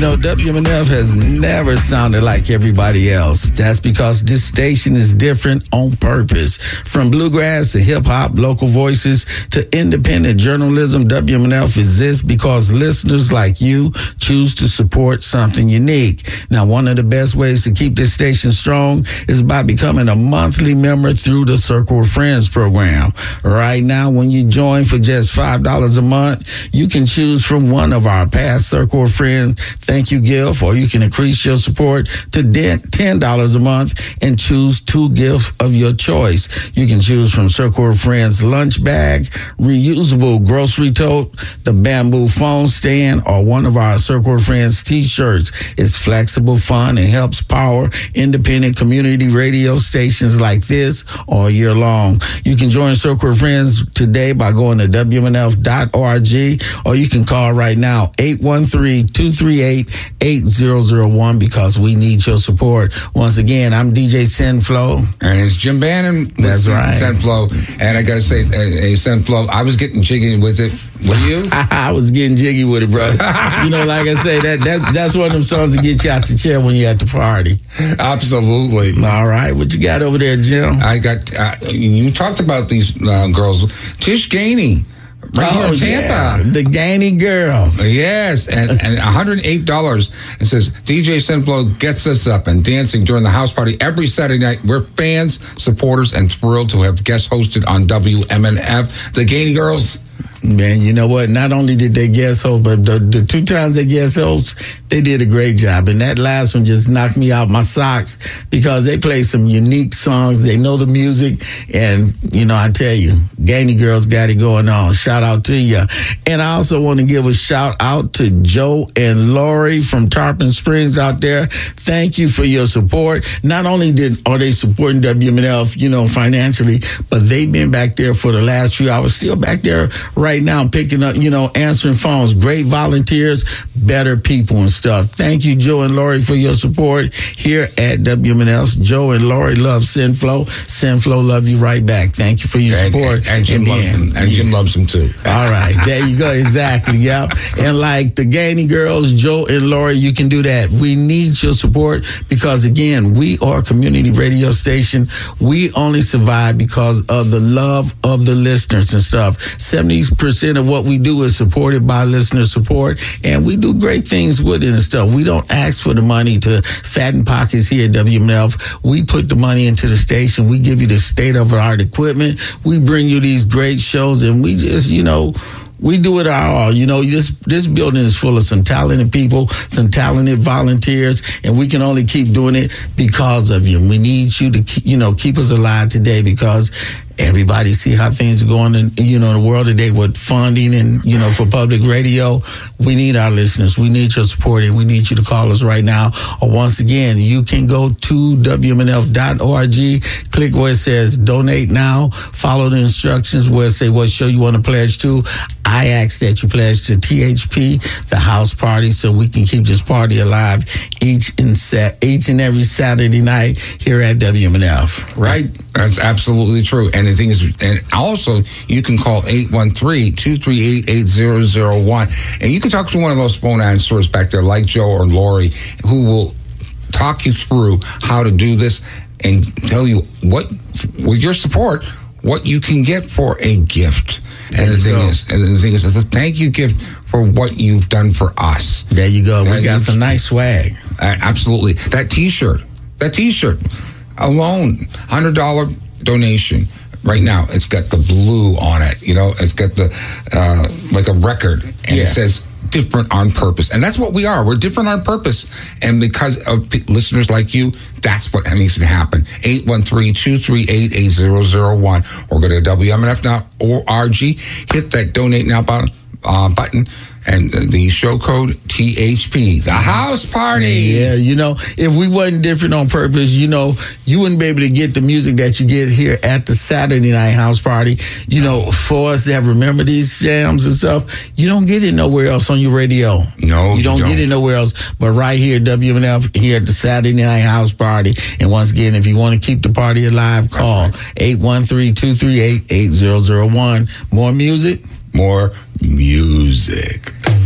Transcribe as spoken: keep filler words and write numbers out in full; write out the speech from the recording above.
know, W M N F has never sounded like everybody else. That's because this station is different on purpose. From bluegrass to hip-hop, local voices to independent journalism, W M N F exists because listeners like you choose to support something unique. Now, one of the best ways to keep this station strong is by becoming a monthly member through the Circle of Friends program. Right now, when you join for just five dollars a month, you can choose from one of our past Circle of Friends thank you gift, or you can increase your support to ten dollars a month and choose two gifts of your choice. You can choose from Circle of Friends lunch bag, reusable grocery tote, the bamboo phone stand, or one of our Circle of Friends t-shirts. It's flexible, fun, and helps power independent community radio stations like this all year long. You can join Circle of Friends today by going to W M N F dot org, or you can call right now, eight one three, two three eight, eight zero zero one, because we need your support. Once again, I'm D J Senflo. And it's Jim Bannon. That's right. Senflo. And I got to say, hey, Senflo, I was getting jiggy with it. Were you? I was getting jiggy with it, brother. You know, like I say, that that's that's one of them songs that get you out the chair when you're at the party. Absolutely. All right. What you got over there, Jim? I got, uh, you talked about these uh, girls. Tish Gainey. Right oh, here in Tampa. Yeah. The Gainey Girls. Yes, and, and one hundred eight dollars. It says, D J Senflo gets us up and dancing during the house party every Saturday night. We're fans, supporters, and thrilled to have guest hosted on W M N F. The Gainey Girls. Man, you know what? Not only did they guest host, but the, the two times they guest host, they did a great job. And that last one just knocked me out my socks because they played some unique songs. They know the music. And, you know, I tell you, Gainey Girls got it going on. Shout out to you. And I also want to give a shout out to Joe and Lori from Tarpon Springs out there. Thank you for your support. Not only did are they supporting W M N F, you know, financially, but they've been back there for the last few hours, still back there right now, picking up, you know, answering phones. Great volunteers, better people and stuff. Thank you, Joe and Lori, for your support here at W M N F. Joe and Lori love Senflo. Senflo love you right back. Thank you for your and, support. And, and Jim and loves him. And Jim loves him too. All right, there you go. Exactly. Yep. And like the Gainey Girls, Joe and Lori, you can do that. We need your support because, again, we are a community radio station. We only survive because of the love of the listeners and stuff. seventy percent of what we do is supported by listener support, and we do great things with it and stuff. We don't ask for the money to fatten pockets here at W M N F. We put the money into the station. We give you the state-of-the-art equipment. We bring you these great shows, and we just, you know, we do it our all. You know, this this building is full of some talented people, some talented volunteers, and we can only keep doing it because of you. We need you to, keep, you know, keep us alive today because everybody see how things are going in, you know, in the world today with funding and, you know, for public radio. We need our listeners. We need your support, and we need you to call us right now. Or once again, you can go to W M N F dot org, click where it says donate now, follow the instructions where it say what show you want to pledge to. I ask that you pledge to T H P, the house party, so we can keep this party alive each and set, each and every Saturday night here at W M N F, right? That's absolutely true. And the thing is, and also you can call eight one three, two three eight, eight zero zero one, and you can talk to one of those phone answers back there like Joe or Lori, who will talk you through how to do this and tell you what, with your support, what you can get for a gift. And the thing is, and the thing is, it's a thank you gift for what you've done for us. There you go. We and got some nice swag. Uh, absolutely. That T-shirt, that T-shirt alone, one hundred dollars donation. Right now, it's got the blue on it. You know, it's got the, uh, like a record. And yeah. It says different on purpose. And that's what we are. We're different on purpose. And because of p- listeners like you, that's what needs to happen. eight one three, two three eight, eight zero zero one. Or go to W M N F dot org, hit that donate now button, uh, button and the show code T H P, the house party. Yeah, you know, if we wasn't different on purpose, you know, you wouldn't be able to get the music that you get here at the Saturday night house party. You know, for us that remember these jams and stuff, you don't get it nowhere else on your radio. No, you don't, you don't get it nowhere else, but right here at W M N F, here at the Saturday night house party. And once again, if you want to keep the party alive, call eight one three, two three eight, eight zero zero one. More music? More music.